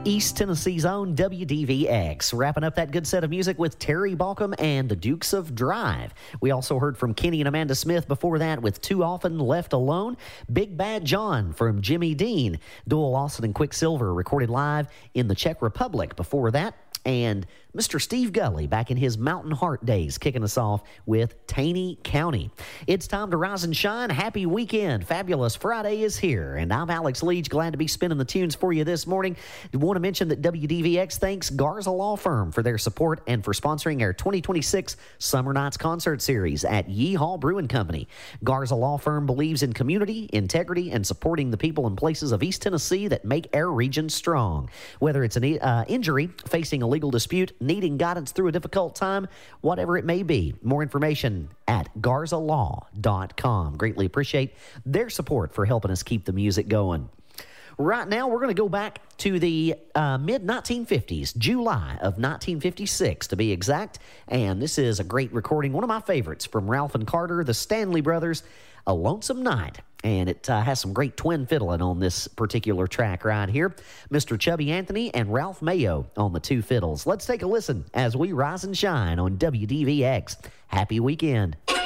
East Tennessee's own WDVX, wrapping up that good set of music with Terry Balcom and the Dukes of Drive. We also heard from Kenny and Amanda Smith before that with Too Often Left Alone. Big Bad John from Jimmy Dean. Dual Lawson and Quicksilver recorded live in the Czech Republic before that. And Mr. Steve Gully back in his Mountain Heart days, kicking us off with Taney County. It's time to rise and shine. Happy weekend. Fabulous Friday is here. And I'm Alex Leach, glad to be spinning the tunes for you this morning. I want to mention that WDVX thanks Garza Law Firm for their support and for sponsoring our 2026 Summer Nights Concert Series at Yeehaw Brewing Company. Garza Law Firm believes in community, integrity, and supporting the people and places of East Tennessee that make our region strong. Whether it's an injury, facing a legal dispute, needing guidance through a difficult time, whatever it may be. More information at garzalaw.com. Greatly appreciate their support for helping us keep the music going. Right now, we're going to go back to the mid-1950s, July of 1956 to be exact, and this is a great recording, one of my favorites from Ralph and Carter, the Stanley Brothers, A Lonesome Night. And it has some great twin fiddling on this particular track right here. Mr. Chubby Anthony and Ralph Mayo on the two fiddles. Let's take a listen as we rise and shine on WDVX. Happy weekend.